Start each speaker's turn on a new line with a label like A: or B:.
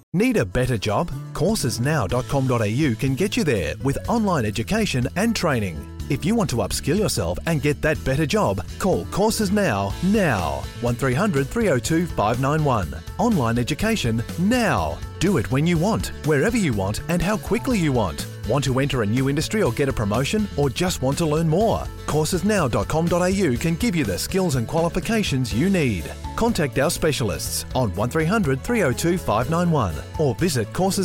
A: Need a better job? Coursesnow.com.au can get you there with online education and training. If you want to upskill yourself and get that better job, call Courses Now. 1300 302 591. Online education now. Do it when you want, wherever you want, and how quickly you want. Want to enter a new industry or get a promotion, or just want to learn more? Coursesnow.com.au can give you the skills and qualifications you need. Contact our specialists on 1300 302 591 or visit courses